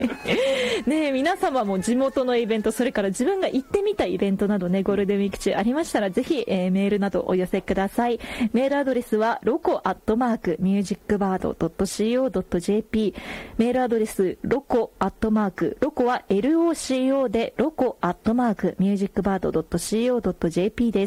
ね、皆様も地元のイベント、それから自分が行ってみたイベントなどね、ゴールデンウィーク中ありましたらぜひ、メールなどお寄せください。メールアドレスはloco@musicbird.co.jp、 メールアドレスロコは LOCO でloco@musicbird.co.jp です。